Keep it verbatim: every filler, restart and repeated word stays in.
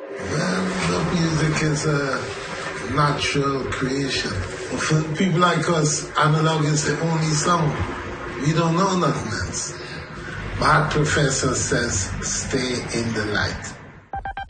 Well, the music is a natural creation. For people like us, analog is the only song. We don't know nothing else. My professor says, stay in the light.